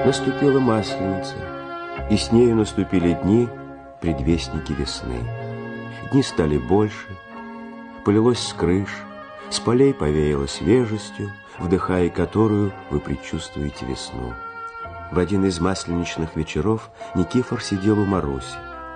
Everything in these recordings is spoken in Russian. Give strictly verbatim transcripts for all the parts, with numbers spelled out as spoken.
Наступила Масленица, и с нею наступили дни, предвестники весны. Дни стали больше, полилось с крыш, с полей повеяло свежестью, вдыхая которую вы предчувствуете весну. В один из масленичных вечеров Никифор сидел у Маруси.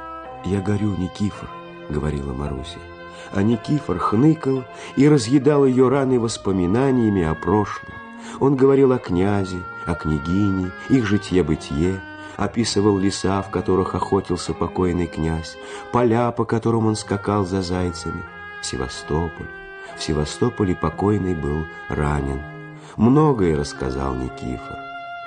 «Я горю, Никифор», — говорила Маруся. А Никифор хныкал и разъедал ее раны воспоминаниями о прошлом. Он говорил о князе, о княгине, их житье-бытие, описывал леса, в которых охотился покойный князь, поля, по которым он скакал за зайцами, Севастополь. В Севастополе покойный был ранен. Многое рассказал Никифор.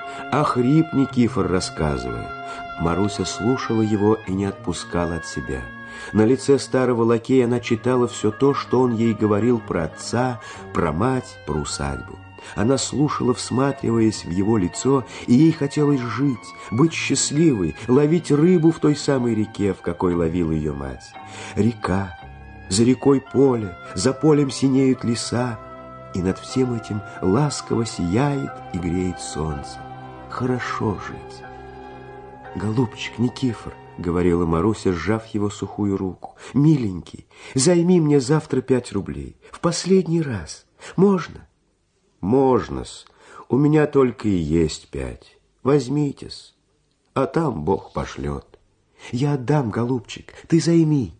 А хрип Никифор, рассказывая. Маруся слушала его и не отпускала от себя. На лице старого лакея она читала все то, что он ей говорил про отца, про мать, про усадьбу. Она слушала, всматриваясь в его лицо, и ей хотелось жить, быть счастливой, ловить рыбу в той самой реке, в какой ловила ее мать. Река, за рекой поле, за полем синеют леса, и над всем этим ласково сияет и греет солнце. Хорошо жить. «Голубчик Никифор», — говорила Маруся, сжав его сухую руку, — «миленький, займи мне завтра пять рублей. В последний раз. Можно?» «Можно-с. У меня только и есть пять. Возьмите-с, а там Бог пошлет». «Я отдам, голубчик, ты займи».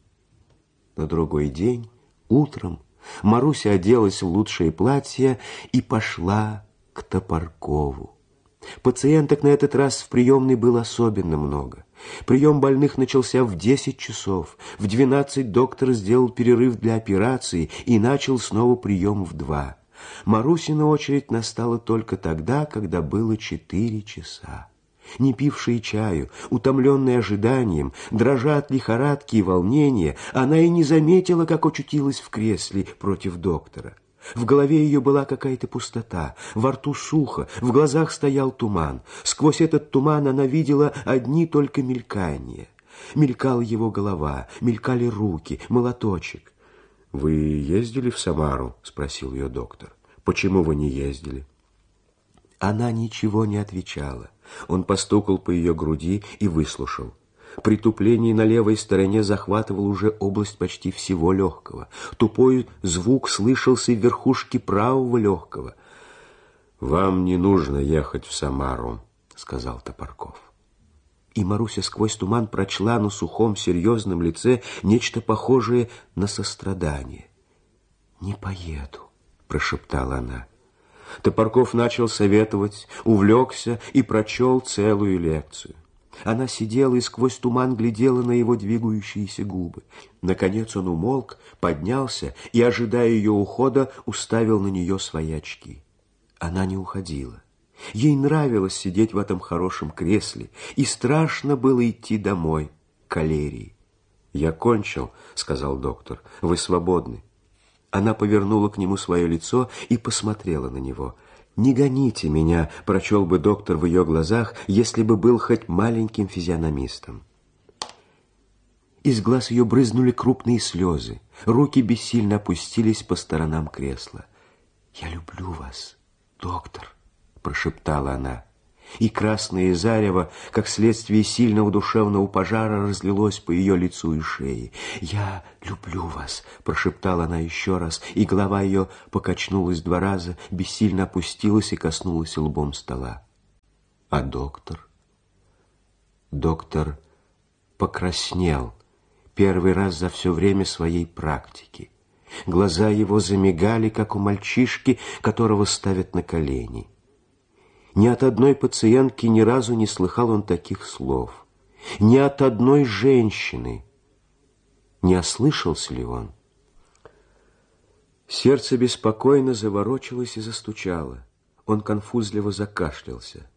На другой день, утром, Маруся оделась в лучшее платье и пошла к Топоркову. Пациенток на этот раз в приемной было особенно много. Прием больных начался в десять часов. В двенадцать доктор сделал перерыв для операции и начал снова прием в два. Марусина очередь настала только тогда, когда было четыре часа. Не пившая чаю, утомленная ожиданием, дрожа от лихорадки и волнения, она и не заметила, как очутилась в кресле против доктора. В голове ее была какая-то пустота, во рту сухо, в глазах стоял туман. Сквозь этот туман она видела одни только мелькания. Мелькала его голова, мелькали руки, молоточек. «Вы ездили в Самару?» — спросил ее доктор. «Почему вы не ездили?» Она ничего не отвечала. Он постукал по ее груди и выслушал. Притупление на левой стороне захватывало уже область почти всего легкого. Тупой звук слышался в верхушке правого легкого. «Вам не нужно ехать в Самару», — сказал Топорков. И Маруся сквозь туман прочла на сухом серьезном лице нечто похожее на сострадание. «Не поеду», — прошептала она. Топорков начал советовать, увлекся и прочел целую лекцию. Она сидела и сквозь туман глядела на его двигающиеся губы. Наконец он умолк, поднялся и, ожидая ее ухода, уставил на нее свои очки. Она не уходила. Ей нравилось сидеть в этом хорошем кресле, и страшно было идти домой, к калерии. «Я кончил», — сказал доктор, — «вы свободны». Она повернула к нему свое лицо и посмотрела на него. «Не гоните меня», — прочел бы доктор в ее глазах, если бы был хоть маленьким физиономистом. Из глаз ее брызнули крупные слезы. Руки бессильно опустились по сторонам кресла. «Я люблю вас, доктор», — прошептала она. И красное зарево, как следствие сильного душевного пожара, разлилось по ее лицу и шее. «Я люблю вас», — прошептала она еще раз, и голова ее покачнулась два раза, бессильно опустилась и коснулась лбом стола. А доктор? Доктор покраснел первый раз за все время своей практики. Глаза его замигали, как у мальчишки, которого ставят на колени. Ни от одной пациентки ни разу не слыхал он таких слов. Ни от одной женщины. Не ослышался ли он? Сердце беспокойно заворочилось и застучало. Он конфузливо закашлялся.